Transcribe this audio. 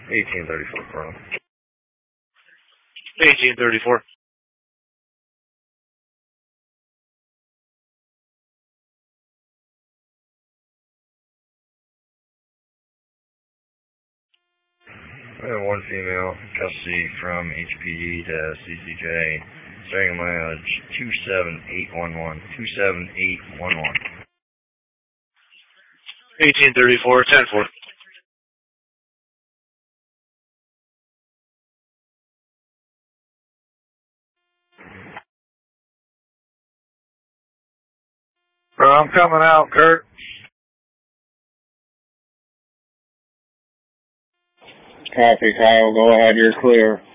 1834, Colonel. 1834. I have one female custody from HPD to CCJ, starting mileage 27811. 27811. 1834, 10-4. I'm coming out, Kurt. Copy, Kyle. Go ahead. You're clear.